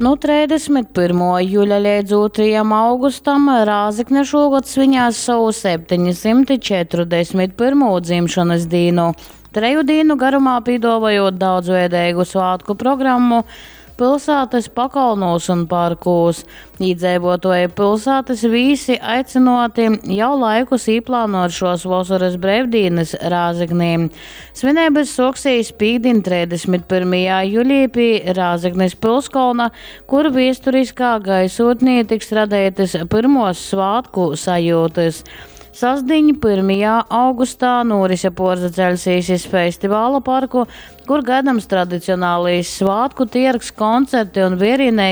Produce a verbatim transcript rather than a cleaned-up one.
No trīsdesmit pirmā jūļa līdz otrajam augustam Rāzikne šogad svinās savu septiņsimt četrdesmit pirmo dzimšanas dienu. Treju dienu garumā piedāvājot daudzveidīgu svētku programmu pilsētas pakalnos un parkos. Iedzīvotāji pilsētas visi aicinoti jau laikus īplānot šos vasaras brīvdienas Rāziknē. Svinības soksīs pīkdien trīsdesmit pirmajā jūlijā pie Rāziknes pilskalna, kur vēsturiskā gaisotnē tiks radītas pirmos svētku sajūtas. Sasdiņ pirmajā augustā norise Porzaceļsīsis festivāla parku, kur gaidāms tradicionālais svētku tirgs, koncerti un vierinē